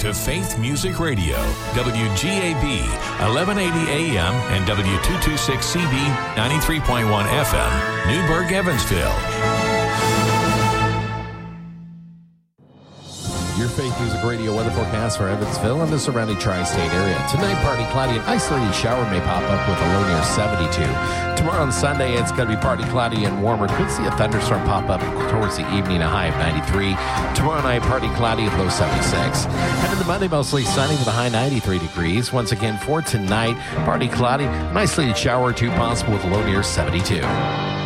to Faith Music Radio, WGAB, 1180 AM and W226CB, 93.1 FM, Newburgh, Evansville. Your Faith Music Radio weather forecast for Evansville and the surrounding tri-state area. Tonight, partly cloudy. An isolated shower may pop up with a low near 72. Tomorrow on Sunday, it's going to be partly cloudy and warmer. Could see a thunderstorm pop up towards the evening, a high of 93. Tomorrow night, partly cloudy with low 76. And into Monday, mostly sunny with a high 93 degrees. Once again, for tonight, partly cloudy. An isolated shower or two possible with a low near 72.